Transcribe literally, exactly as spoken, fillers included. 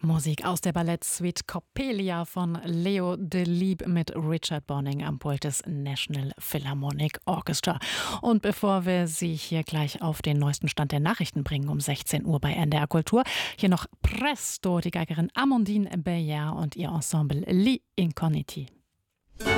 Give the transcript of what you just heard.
Musik aus der Ballettsuite Coppelia von Leo Delibes mit Richard Bonning am Pult des National Philharmonic Orchestra. Und bevor wir Sie hier gleich auf den neuesten Stand der Nachrichten bringen, um sechzehn Uhr bei N D R Kultur, hier noch Presto, die Geigerin Amandine Beyer und ihr Ensemble Li Incogniti.